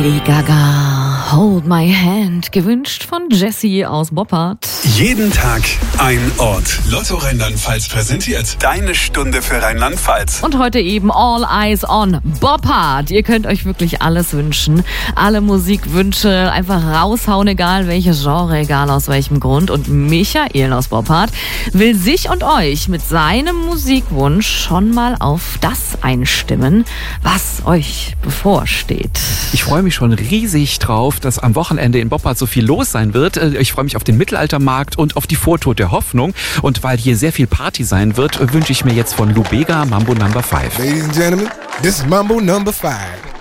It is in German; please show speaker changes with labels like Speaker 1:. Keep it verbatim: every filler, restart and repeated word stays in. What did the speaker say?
Speaker 1: Lady Gaga, Hold My Hand, gewünscht von Jessie aus Boppard.
Speaker 2: Jeden Tag ein Ort. Lotto Rheinland-Pfalz präsentiert deine Stunde für Rheinland-Pfalz.
Speaker 1: Und heute eben All Eyes on Boppard. Ihr könnt euch wirklich alles wünschen. Alle Musikwünsche einfach raushauen, egal welches Genre, egal aus welchem Grund. Und Michael aus Boppard will sich und euch mit seinem Musikwunsch schon mal auf das einstimmen, was euch bevorsteht.
Speaker 3: Ich freue mich schon riesig drauf, dass am Wochenende in Boppard so viel los sein wird. Ich freue mich auf den Mittelaltermarkt und auf die Vortour der Hoffnung. Und weil hier sehr viel Party sein wird, wünsche ich mir jetzt von Lou Bega Mambo Number five.
Speaker 4: Ladies and gentlemen, this is Mambo Number five.